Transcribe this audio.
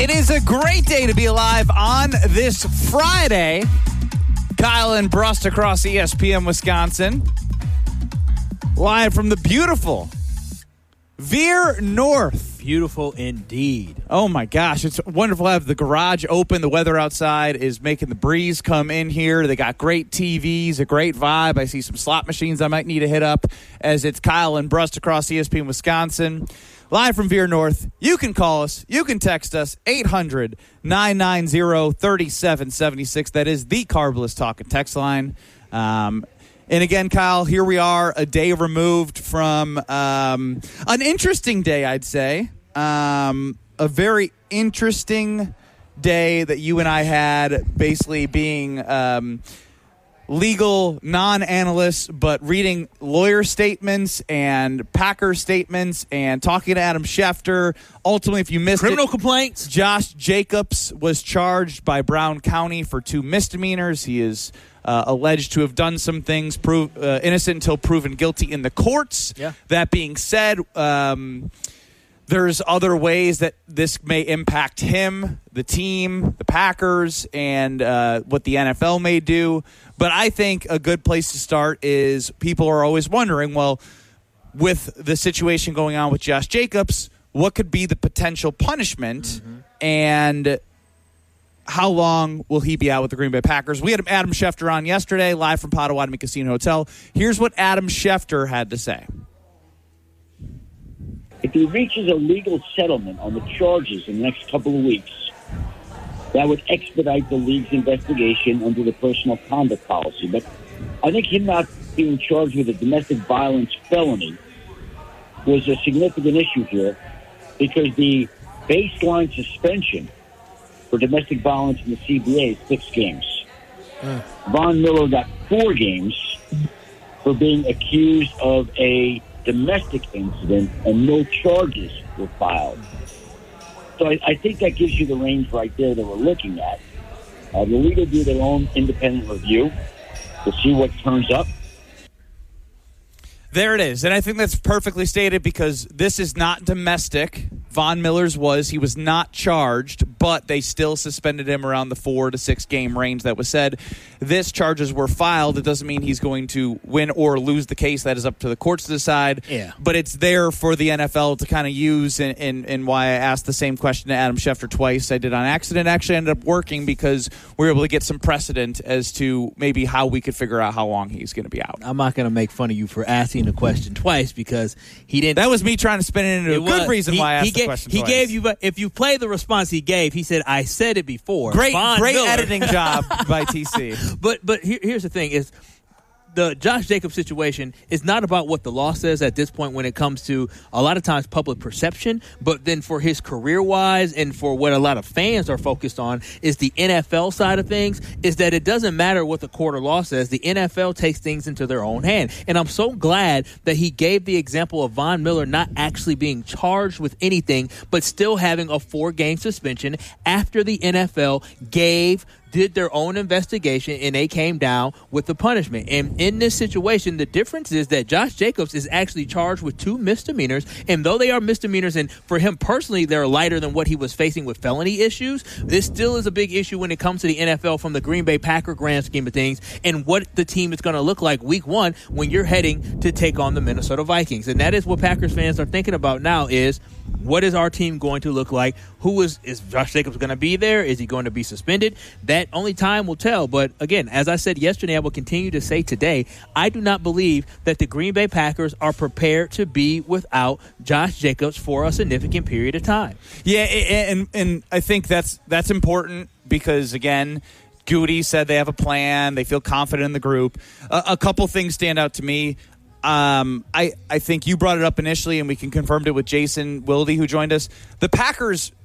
It is a great day to be alive on this Friday. Kyle and Brust across ESPN Wisconsin. Live from the beautiful Veer North. Beautiful indeed. Oh my gosh, it's wonderful to have the garage open. The weather outside is making the breeze come in here. They got great TVs, a great vibe. I see some slot machines I might need to hit up as it's Kyle and Brust across ESPN Wisconsin. Live from Veer North. You can call us. You can text us. 800-990-3776. That is the Carbless Talk and Text line. And again, Kyle, here we are a day removed from an interesting day, I'd say. A very interesting day that you and I had, basically being legal non-analysts, but reading lawyer statements and Packer statements and talking to Adam Schefter. Ultimately, if you missed criminal complaints, Josh Jacobs was charged by Brown County for 2 misdemeanors. He is alleged to have done some things, innocent until proven guilty in the courts. Yeah. That being said, there's other ways that this may impact him, the team, the Packers, and what the NFL may do. But I think a good place to start is people are always wondering, well, with the situation going on with Josh Jacobs, what could be the potential punishment? Mm-hmm. And how long will he be out with the Green Bay Packers? We had Adam Schefter on yesterday, live from Potawatomi Casino Hotel. Here's what Adam Schefter had to say. If he reaches a legal settlement on the charges in the next couple of weeks, that would expedite the league's investigation under the personal conduct policy. But I think him not being charged with a domestic violence felony was a significant issue here because the baseline suspension for domestic violence in the CBA is 6 games. Von Miller got 4 games for being accused of a domestic incident, and no charges were filed. So I think that gives you the range right there that we're looking at. The league will do their own independent review to see what turns up. There it is. And I think that's perfectly stated because this is not domestic. Von Miller's was. He was not charged, but they still suspended him around the 4 to 6 game range that was said. This charges were filed. It doesn't mean he's going to win or lose the case. That is up to the courts to decide. Yeah. But it's there for the NFL to kind of use, and why I asked the same question to Adam Schefter twice. I did on accident. Actually ended up working because we were able to get some precedent as to maybe how we could figure out how long he's going to be out. I'm not going to make fun of you for asking the question twice because he didn't. That was me trying to spin it into a good reason why I asked the question twice. He gave you, if you play the response he gave, he said, "I said it before." Great Miller. editing job by TC. But here's the thing: is the Josh Jacobs situation is not about what the law says at this point when it comes to a lot of times public perception, but then for his career-wise and for what a lot of fans are focused on is the NFL side of things, is that it doesn't matter what the court or law says. The NFL takes things into their own hand. And I'm so glad that he gave the example of Von Miller not actually being charged with anything, but still having a 4-game suspension after the NFL did their own investigation, and they came down with the punishment. And in this situation, the difference is that Josh Jacobs is actually charged with 2 misdemeanors, and though they are misdemeanors, and for him personally, they're lighter than what he was facing with felony issues, this still is a big issue when it comes to the NFL from the Green Bay Packer grand scheme of things and what the team is going to look like week 1 when you're heading to take on the Minnesota Vikings. And that is what Packers fans are thinking about now is, what is our team going to look like? Is Josh Jacobs going to be there? Is he going to be suspended? That only time will tell. But again, as I said yesterday, I will continue to say today, I do not believe that the Green Bay Packers are prepared to be without Josh Jacobs for a significant period of time. Yeah, and I think that's important because, again, Goody said they have a plan. They feel confident in the group. A couple things stand out to me. I think you brought it up initially, and we confirmed it with Jason Wilde, who joined us. The Packers